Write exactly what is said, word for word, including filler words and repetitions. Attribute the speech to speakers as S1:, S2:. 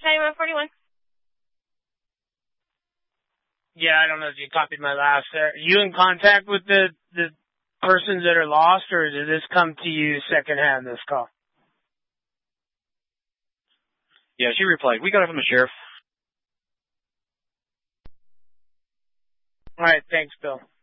S1: County one forty-one.
S2: Yeah, I don't know if you copied my last there. Are you in contact with the, the persons that are lost, or did this come to you secondhand, this call?
S3: Yeah, she replied, we got it from the sheriff.
S2: All right, thanks, Bill.